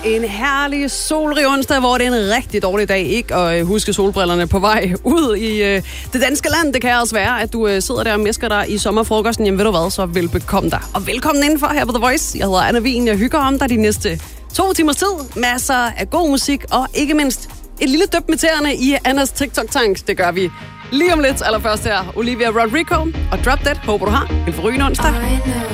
En herlig solrig onsdag, hvor det er en rigtig dårlig dag. Ikke at huske solbrillerne på vej ud i det danske land. Det kan også være, at du sidder der og mesker dig i sommerfrokosten. Jamen ved du hvad, så velbekomme dig. Og velkommen indenfor her på The Voice. Jeg hedder Anna Wien. Jeg hygger om dig de næste 2 timers tid. Masser af god musik og ikke mindst et lille dyb med tæerne i Annas TikTok-tank. Det gør vi lige om lidt. Allerførst her Olivia Rodrigo og Drop Dead. Håber du har en forrygende onsdag.